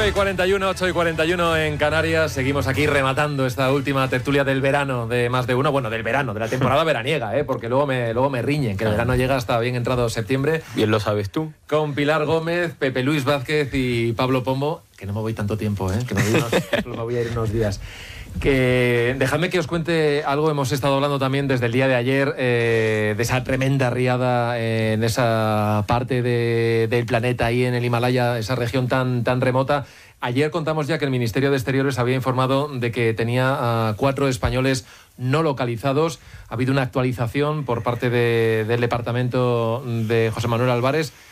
8:41 en Canarias. Seguimos aquí rematando esta última tertulia del verano de Más de Uno. Bueno, del verano, de la temporada veraniega, porque luego me riñen, que el verano llega hasta bien entrado septiembre. Bien lo sabes tú. Con Pilar Gómez, Pepe Luis Vázquez y Pablo Pombo, que no me voy tanto tiempo, que me voy a ir unos días. Que dejadme que os cuente algo. Hemos estado hablando también desde el día de ayer de esa tremenda riada en esa parte del planeta, ahí en el Himalaya, esa región tan remota. Ayer contamos ya que el Ministerio de Exteriores había informado de que tenía a 4 españoles no localizados. Ha habido una actualización por parte del departamento de José Manuel Álvarez.